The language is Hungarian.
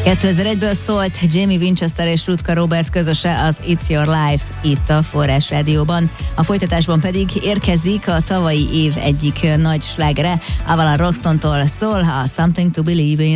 2001-ből szólt Jamie Winchester és Rutka Robert közöse az It's Your Life itt a Forrás Rádióban. A folytatásban pedig érkezik a tavalyi év egyik nagy slágere, Avalon Roxtontól szól a Something to Believe in.